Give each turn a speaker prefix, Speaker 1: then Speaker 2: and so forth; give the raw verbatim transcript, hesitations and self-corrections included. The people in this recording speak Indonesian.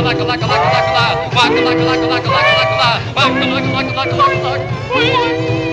Speaker 1: luck, luck, luck, luck, luck, luck, luck, luck, luck, luck, luck, luck, luck, luck, luck, luck, luck, luck, luck, luck.